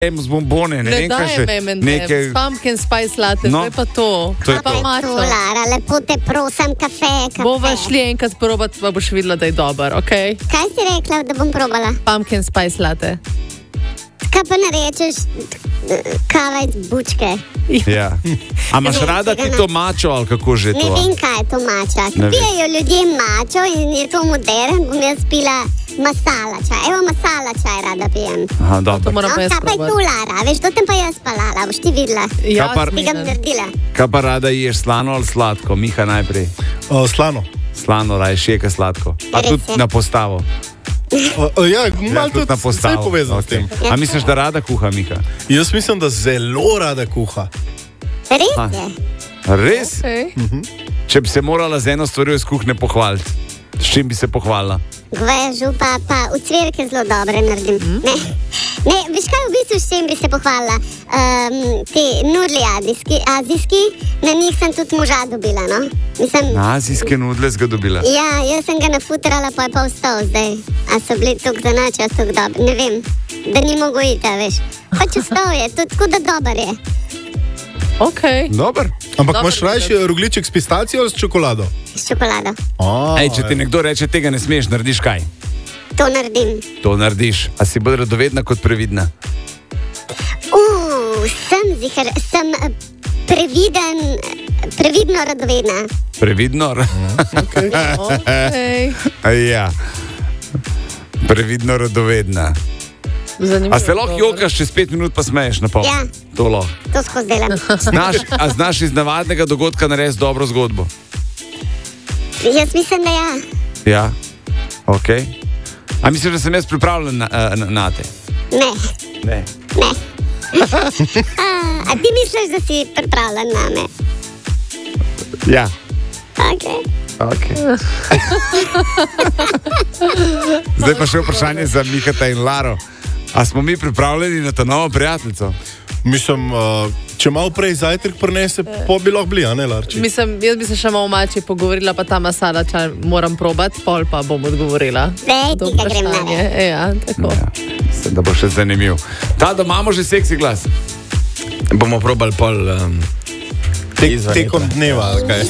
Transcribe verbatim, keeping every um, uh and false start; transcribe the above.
z bombone, ne, ne vem, kaj še. Ne daj nekaj... pumpkin spice latte, no, to je pa to. To je pa to. mačo. Lara, lepo te prosim, kafe, kafe. Bova šli enkrat probat, pa boš videla, da je dober, okej? Okay? Kaj si rekla, da bom probala? Pumpkin spice latte. Kaj pa ne rečeš, kava iz bučke? Ja. A imaš rada ti to mačo, ali kako že to? Ne vem, kaj je to mača. Ko pijejo ljudje mačo in je to modern, bom jaz pila masala čaj. Evo, masala čaj rada pijem. Aha, dobro. No, kaj pa je tu, Lara? Veš, to tem pa jaz palala, boš ti videla. Ja, pa, ti ga naredila. Kaj pa rada ješ, slano ali sladko? Miha najprej. O, slano. Slano, raj, šeka sladko. A tudi na postavo. O, o, ja, malo ja, tudi na postavo. Vse je povezano okay. s tem. A misliš, da rada kuha, Miha? Jaz mislim, da zelo rada kuha. Res ha. je. Res? Okay. Mhm. Če bi se morala z eno stvarjo iz kuhne pohvaliti, s čim bi se pohvalila? Goveja župa, pa ucvirke zelo dobre naredim. Mm. Ne. ne, veš kaj, v bistvu s čim bi se pohvalila? Um, ti nudli azijski, azijski, na njih sem tudi moža dobila, no? Mislim, na azijske nudle si ga dobila? Ja, jaz sem ga nafutrala, pa je pa vstal zdaj. A so bili tuk za noč, a so tuk dobri, ne vem. Da ni mogo iti, veš. Pač vstal je, tudi tako da dober je. Okay. Dobar. Ampak Dobar, imaš rajši rogliček s pistacijo ali s čokolado? S čokolado. Oh, Ej, če ti nekdo reče, tega ne smeš, narediš kaj? To naredim. To narediš. A si bolj radovedna kot previdna? Uh, sem zihar, sem previden, previdno radovedna. Previdno? Okay. Okay. Ja. Previdno radovedna. Zanimivo. A se lahko jokaš čez pet minut, pa smeješ na pol? Ja. To lahko. To skozi delam. Znaš, a znaš iz navadnega dogodka narediti dobro zgodbo? Jaz mislim, da ja. Ja, ok. A misliš, da sem jaz pripravljen na, na, na te? Ne. Ne. Ne. a, a ti misliš, da si pripravljen na me? Ja. Ok. Okay. Zdaj pa še vprašanje za Mihata in Laro. A smo mi pripravljeni na to novo prijateljico? Mislim, uh, če malo prej zajtrk prinese, po bi lahko bili, a ne, Larči? Mislim, jaz bi se še malo mači pogovorila, pa ta masala čaj moram probati, pol pa bom odgovorila. Zdaj ti ga grem na ne. Ja, tako. Ja, mislim, da bo še zanimiv. Ta, da imamo že seksi glas. Bomo probali pol um, Tek, tekom dneva, kaj?